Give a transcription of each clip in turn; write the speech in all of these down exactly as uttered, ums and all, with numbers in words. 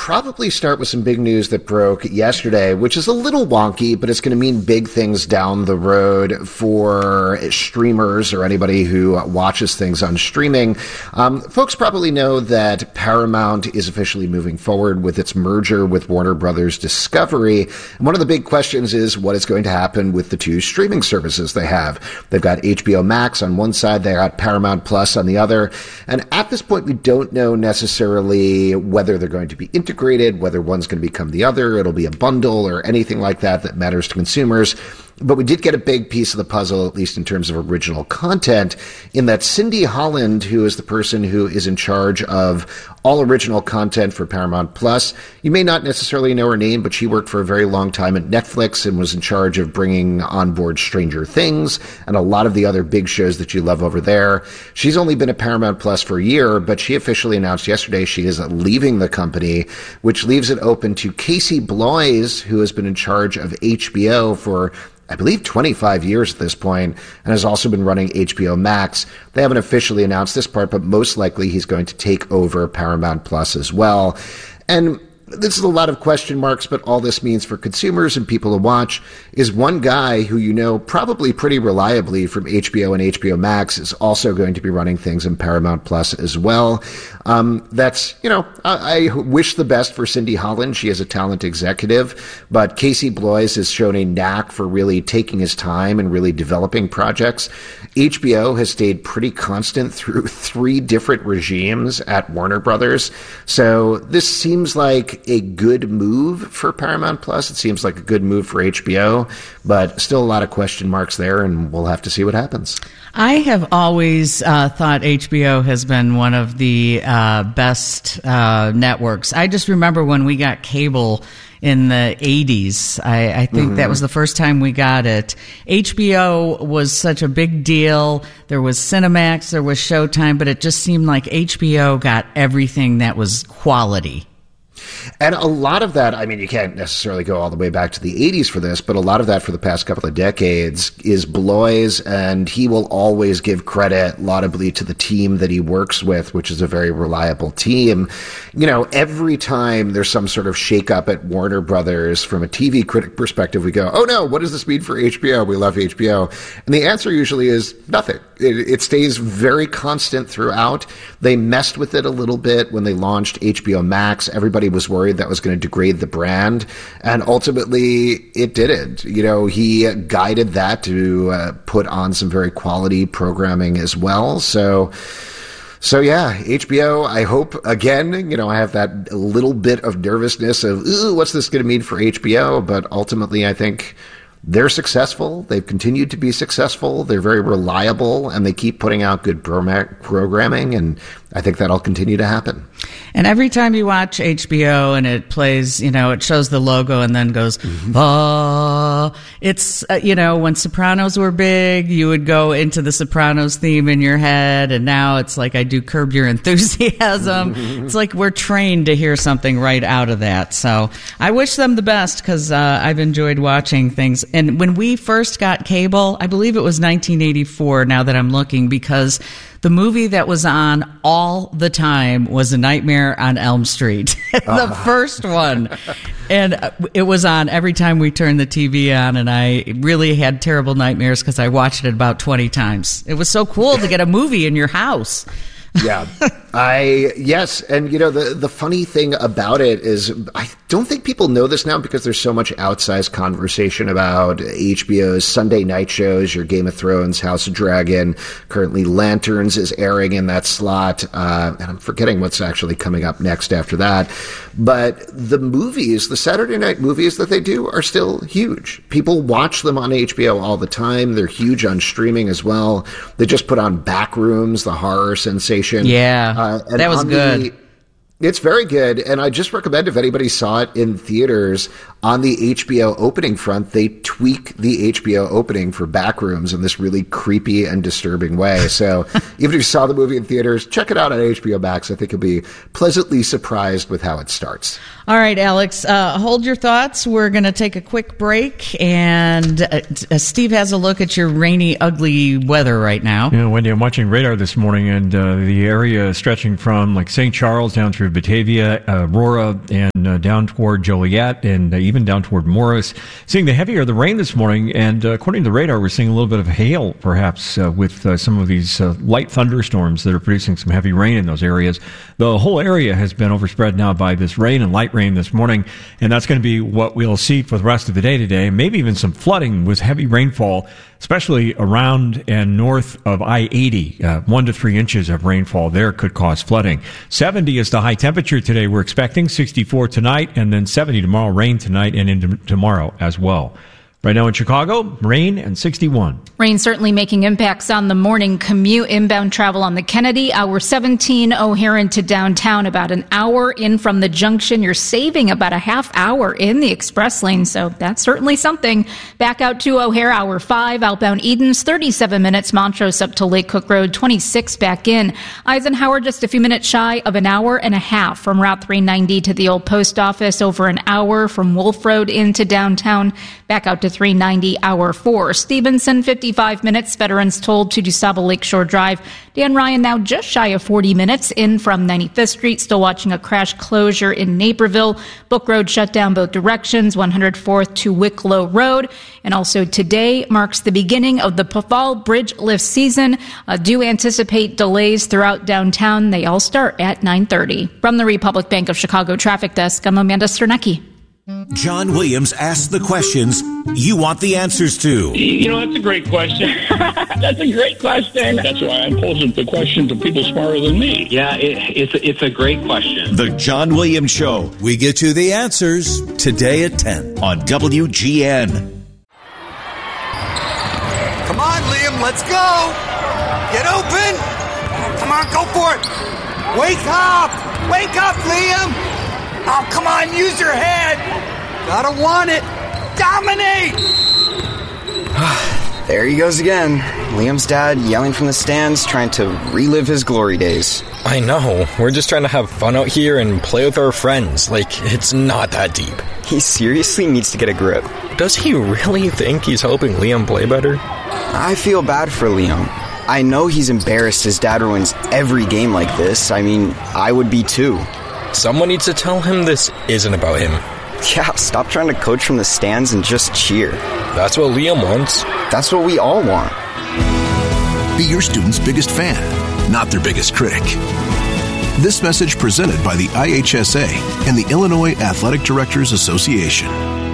probably start with some big news that broke yesterday, which is a little wonky, but it's going to mean big things down the road for streamers or anybody who watches things on streaming. Um, folks probably know that Paramount is officially moving forward with its merger with Warner Brothers Discovery. And one of the big questions is what is going to happen with the two streaming services they have. They've got H B O Max on one side, they got Paramount Plus on the other. And at this point, we don't know necessarily whether they're going to be integrated, whether one's going to become the other, it'll be a bundle or anything like that that matters to consumers. But we did get a big piece of the puzzle, at least in terms of original content, in that Cindy Holland, who is the person who is in charge of all original content for Paramount Plus. You may not necessarily know her name, but she worked for a very long time at Netflix and was in charge of bringing on board Stranger Things and a lot of the other big shows that you love over there. She's only been at Paramount Plus for a year, but she officially announced yesterday she is leaving the company, which leaves it open to Casey Bloys, who has been in charge of H B O for I believe twenty-five years at this point, and has also been running H B O Max. They haven't officially announced this part, but most likely he's going to take over Paramount Plus as well. And this is a lot of question marks, but all this means for consumers and people to watch is one guy who you know probably pretty reliably from H B O and H B O Max is also going to be running things in Paramount Plus as well. Um, that's, you know, I, I wish the best for Cindy Holland. She is a talent executive, but Casey Bloys has shown a knack for really taking his time and really developing projects. H B O has stayed pretty constant through three different regimes at Warner Brothers. So this seems like a good move for Paramount Plus. It seems like a good move for H B O, but still a lot of question marks there, and we'll have to see what happens. I have always uh, thought H B O has been one of the uh, best uh, networks. I just remember when we got cable in the eighties. I, I think mm-hmm. that was the first time we got it. H B O was such a big deal. There was Cinemax, there was Showtime, but it just seemed like H B O got everything that was quality. And a lot of that, I mean, you can't necessarily go all the way back to the eighties for this, but a lot of that for the past couple of decades is Bloys, and he will always give credit laudably to the team that he works with, which is a very reliable team. You know, every time there's some sort of shakeup at Warner Brothers, from a T V critic perspective, we go, oh no, what does this mean for H B O? We love H B O. And the answer usually is nothing. It, it stays very constant throughout. They messed with it a little bit when they launched H B O Max. Everybody was worried that was going to degrade the brand, and ultimately it didn't. You know, he guided that to uh, put on some very quality programming as well. So, so yeah, H B O, I hope, again, you know, I have that little bit of nervousness of, ooh, what's this going to mean for H B O? But ultimately, I think they're successful. They've continued to be successful. They're very reliable, and they keep putting out good programming, and I think that'll continue to happen. And every time you watch H B O and it plays, you know, it shows the logo and then goes, mm-hmm. ah, it's, uh, you know, when Sopranos were big, you would go into the Sopranos theme in your head, and now it's like I do Curb Your Enthusiasm. Mm-hmm. It's like we're trained to hear something right out of that. So I wish them the best, because uh, I've enjoyed watching things. And when we first got cable, I believe it was nineteen eighty-four, now that I'm looking, because the movie that was on all the time was A Nightmare on Elm Street, the uh. first one. And it was on every time we turned the T V on, and I really had terrible nightmares because I watched it about twenty times. It was so cool to get a movie in your house. Yeah, I, yes. And, you know, the, the funny thing about it is I don't think people know this now because there's so much outsized conversation about H B O's Sunday night shows, your Game of Thrones, House of Dragon. Currently, Lanterns is airing in that slot. Uh, and I'm forgetting what's actually coming up next after that. But the movies, the Saturday night movies that they do are still huge. People watch them on H B O all the time. They're huge on streaming as well. They just put on Backrooms, the horror sensation. Yeah, uh, that was good. The, it's very good, and I just recommend if anybody saw it in theaters, on the H B O opening front, they tweak the H B O opening for Backrooms in this really creepy and disturbing way. So even if you saw the movie in theaters, check it out on H B O Max. I think you'll be pleasantly surprised with how it starts. All right, Alex, uh, hold your thoughts. We're going to take a quick break, and uh, uh, Steve has a look at your rainy, ugly weather right now. Yeah, Wendy, I'm watching radar this morning, and uh, the area stretching from like Saint Charles down through Batavia, uh, Aurora, and uh, down toward Joliet and uh, even down toward Morris. Seeing the heavier the rain this morning, and uh, according to the radar, we're seeing a little bit of hail, perhaps, uh, with uh, some of these uh, light thunderstorms that are producing some heavy rain in those areas. The whole area has been overspread now by this rain and light rain this morning, and that's going to be what we'll see for the rest of the day today. Maybe even some flooding with heavy rainfall, especially around and north of I eighty. Uh, one to three inches of rainfall there could cause flooding. seventy is the high temperature today we're expecting, sixty-four tonight, and then seventy tomorrow, rain tonight and into tomorrow as well. Right now in Chicago, rain and sixty-one. Rain certainly making impacts on the morning commute. Inbound travel on the Kennedy, hour seventeen, O'Hare into downtown, about an hour in from the junction. You're saving about a half hour in the express lane, so that's certainly something. Back out to O'Hare, hour five, outbound Edens, thirty-seven minutes. Montrose up to Lake Cook Road, twenty-six back in. Eisenhower just a few minutes shy of an hour and a half from Route three ninety to the old post office, over an hour from Wolf Road into downtown. Back out to three ninety, hour four. Stevenson, fifty-five minutes. Veterans tolled to DuSable Lakeshore Drive. Dan Ryan now just shy of forty minutes in from ninety-fifth Street. Still watching a crash closure in Naperville. Book Road shut down both directions, one hundred fourth to Wicklow Road. And also today marks the beginning of the fall bridge lift season. Uh, do anticipate delays throughout downtown. They all start at nine thirty. From the Republic Bank of Chicago Traffic Desk, I'm Amanda Sternecki. John Williams asks the questions you want the answers to. You know, that's a great question. That's a great question. That's why I'm posing the question to people smarter than me. Yeah, it, it's, it's a great question. The John Williams Show. We get you the answers today at ten on W G N. Come on, Liam, let's go. Get open. Come on, go for it. Wake up. Wake up, Liam. Oh, come on, use your head. Gotta want it. Dominate. There he goes again. Liam's dad yelling from the stands, trying to relive his glory days. I know. We're just trying to have fun out here and play with our friends. Like, it's not that deep. He seriously needs to get a grip. Does he really think he's helping Liam play better? I feel bad for Liam. I know he's embarrassed his dad ruins every game like this. I mean, I would be too. Someone needs to tell him this isn't about him. Yeah, stop trying to coach from the stands and just cheer. That's what Liam wants. That's what we all want. Be your student's biggest fan, not their biggest critic. This message presented by the I H S A and the Illinois Athletic Directors Association.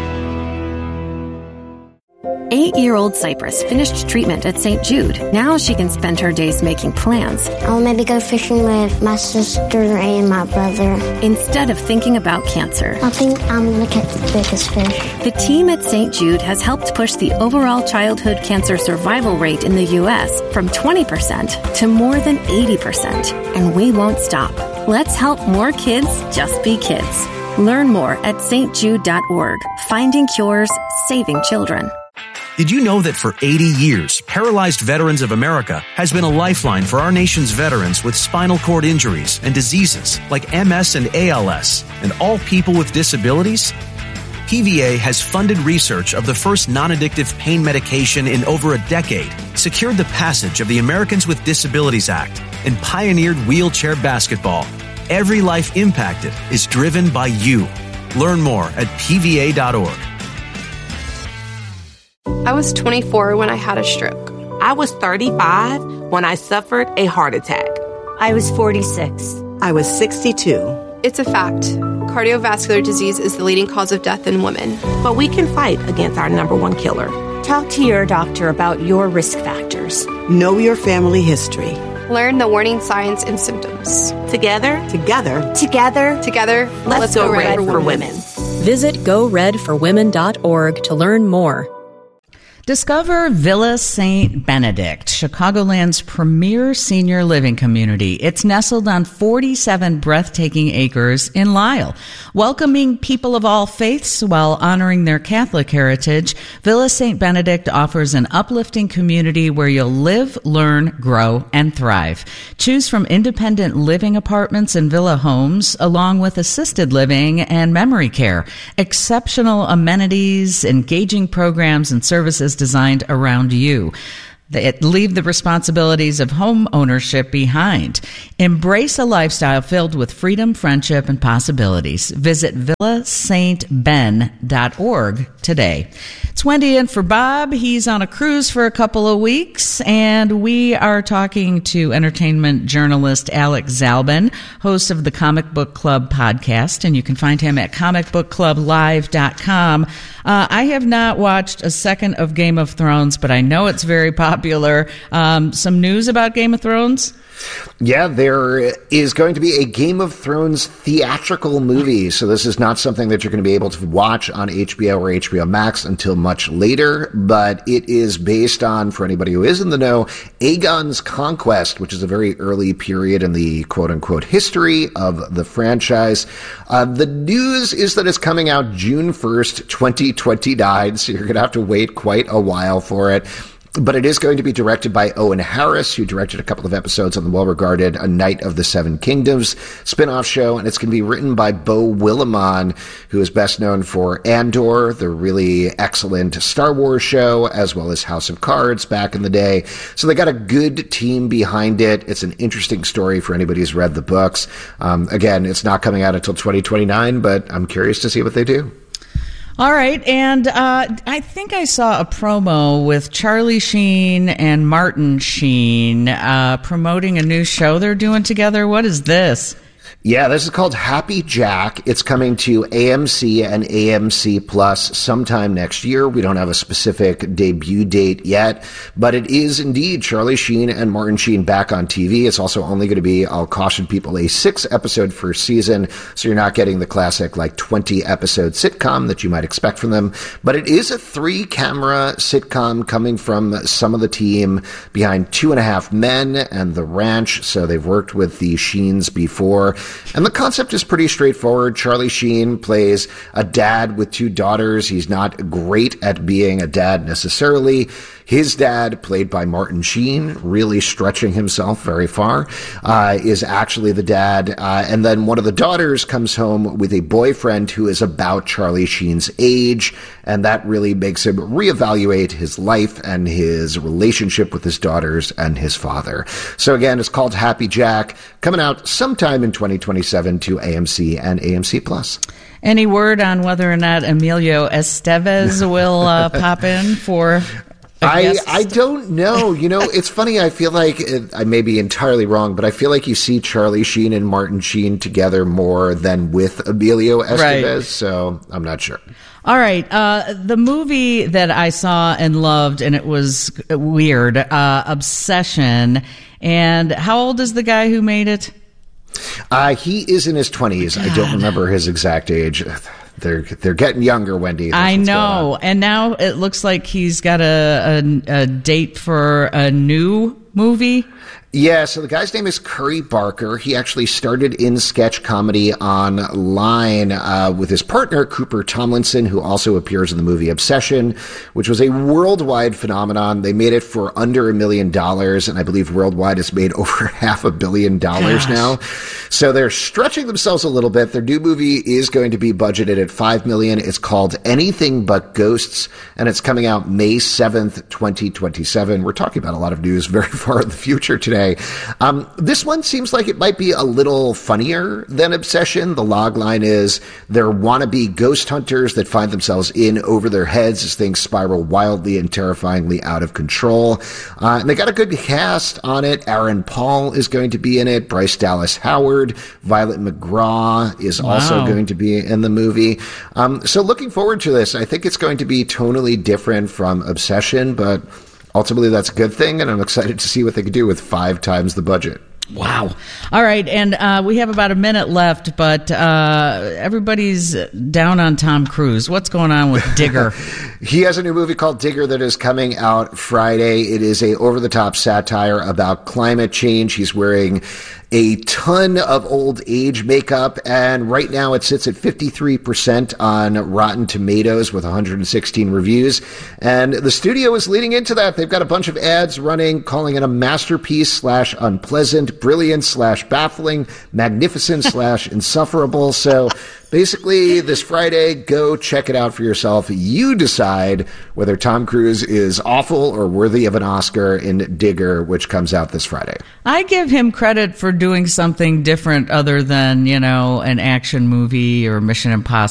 Eight-year-old Cypress finished treatment at Saint Jude. Now she can spend her days making plans. I'll maybe go fishing with my sister and my brother. Instead of thinking about cancer. I think I'm going to catch the biggest fish. The team at Saint Jude has helped push the overall childhood cancer survival rate in the U S from twenty percent to more than eighty percent. And we won't stop. Let's help more kids just be kids. Learn more at s t jude dot org. Finding cures, saving children. Did you know that for eighty years, Paralyzed Veterans of America has been a lifeline for our nation's veterans with spinal cord injuries and diseases like M S and A L S, and all people with disabilities? P V A has funded research of the first non-addictive pain medication in over a decade, secured the passage of the Americans with Disabilities Act, and pioneered wheelchair basketball. Every life impacted is driven by you. Learn more at p v a dot org. I was twenty-four when I had a stroke. I was thirty-five when I suffered a heart attack. I was forty-six. I was sixty-two. It's a fact. Cardiovascular disease is the leading cause of death in women. But we can fight against our number one killer. Talk to your doctor about your risk factors. Know your family history. Learn the warning signs and symptoms. Together, together, together, together, let's, let's go, go red, red for, for women. women. Visit go red for women dot org to learn more. Discover Villa Saint Benedict, Chicagoland's premier senior living community. It's nestled on forty-seven breathtaking acres in Lisle. Welcoming people of all faiths while honoring their Catholic heritage, Villa Saint Benedict offers an uplifting community where you'll live, learn, grow, and thrive. Choose from independent living apartments and villa homes, along with assisted living and memory care. Exceptional amenities, engaging programs, and services designed around you. They leave the responsibilities of home ownership behind. Embrace a lifestyle filled with freedom, friendship, and possibilities. Visit villa saint ben dot org today. It's Wendy in for Bob. He's on a cruise for a couple of weeks, and we are talking to entertainment journalist Alex Zalben, host of the Comic Book Club podcast, and you can find him at comic book club live dot com. Uh, I have not watched a second of Game of Thrones, but I know it's very popular. Um, some news about Game of Thrones? Yeah, there is going to be a Game of Thrones theatrical movie. So this is not something that you're going to be able to watch on H B O or H B O Max until much later. But it is based on, for anybody who is in the know, Aegon's Conquest, which is a very early period in the quote-unquote history of the franchise. Uh, the news is that it's coming out June first, twenty twenty-nine. So you're going to have to wait quite a while for it. But it is going to be directed by Owen Harris, who directed a couple of episodes on the well-regarded A Knight of the Seven Kingdoms spin-off show. And it's going to be written by Beau Willimon, who is best known for Andor, the really excellent Star Wars show, as well as House of Cards back in the day. So they got a good team behind it. It's an interesting story for anybody who's read the books. Um, again, it's not coming out until twenty twenty-nine, but I'm curious to see what they do. All right, and uh, I think I saw a promo with Charlie Sheen and Martin Sheen uh, promoting a new show they're doing together. What is this? Yeah, this is called Happy Jack. It's coming to A M C and A M C Plus sometime next year. We don't have a specific debut date yet, but it is indeed Charlie Sheen and Martin Sheen back on T V. It's also only going to be, I'll caution people, a six-episode first season, so you're not getting the classic, like, twenty-episode sitcom that you might expect from them. But it is a three-camera sitcom coming from some of the team behind Two and a Half Men and The Ranch, so they've worked with the Sheens before. And the concept is pretty straightforward. Charlie Sheen plays a dad with two daughters. He's not great at being a dad necessarily. His dad, played by Martin Sheen, really stretching himself very far, uh, is actually the dad. Uh, and then one of the daughters comes home with a boyfriend who is about Charlie Sheen's age, and that really makes him reevaluate his life and his relationship with his daughters and his father. So again, it's called Happy Jack, coming out sometime in twenty twenty-seven to A M C and A M C Plus. Any word on whether or not Emilio Estevez will uh, pop in for... I, I don't know. You know, it's funny. I feel like it, I may be entirely wrong, but I feel like you see Charlie Sheen and Martin Sheen together more than with Emilio Estevez. Right. So I'm not sure. All right. Uh, the movie that I saw and loved, and it was weird, uh, Obsession. And how old is the guy who made it? Uh, he is in his twenties. I don't remember his exact age. They're they're getting younger, Wendy. I know, and now it looks like he's got a, a a date for a new movie. Yeah, so the guy's name is Curry Barker. He actually started in sketch comedy online uh, with his partner, Cooper Tomlinson, who also appears in the movie Obsession, which was a worldwide phenomenon. They made it for under a million dollars, and I believe worldwide it's made over half a billion dollars Gosh. now. So they're stretching themselves a little bit. Their new movie is going to be budgeted at five million dollars. It's called Anything But Ghosts, and it's coming out May seventh, twenty twenty-seven. We're talking about a lot of news very far in the future today. Um, this one seems like it might be a little funnier than Obsession. The log line is they're wannabe ghost hunters that find themselves in over their heads as things spiral wildly and terrifyingly out of control. Uh, and they got a good cast on it. Aaron Paul is going to be in it. Bryce Dallas Howard. Violet McGraw is wow. also going to be in the movie. Um, so looking forward to this. I think it's going to be tonally different from Obsession, but ultimately, that's a good thing, and I'm excited to see what they can do with five times the budget. Wow. All right, and uh, we have about a minute left, but uh, everybody's down on Tom Cruise. What's going on with Digger? He has a new movie called Digger that is coming out Friday. It is a over-the-top satire about climate change. He's wearing a ton of old age makeup, and right now it sits at fifty-three percent on Rotten Tomatoes with one hundred sixteen reviews. And the studio is leading into that. They've got a bunch of ads running, calling it a masterpiece slash unpleasant, brilliant slash baffling, magnificent slash insufferable. So Basically, this Friday, go check it out for yourself. You decide whether Tom Cruise is awful or worthy of an Oscar in Digger, which comes out this Friday. I give him credit for doing something different other than, you know, an action movie or Mission Impossible